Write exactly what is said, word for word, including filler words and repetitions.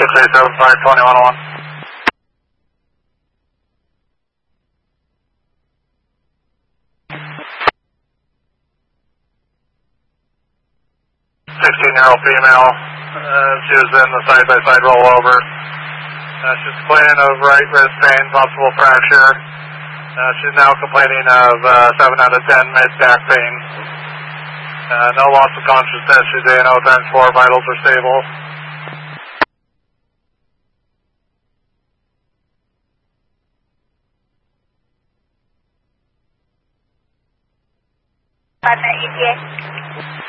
six eight seven five two one oh one. sixteen-year-old female. Uh, she was in the side-by-side rollover. Uh, she's complaining of right wrist pain, possible fracture. Uh, she's now complaining of uh, seven out of ten mid-back pain. Uh, no loss of consciousness. She's A and O times four. Vitals are stable. Five minute E T A.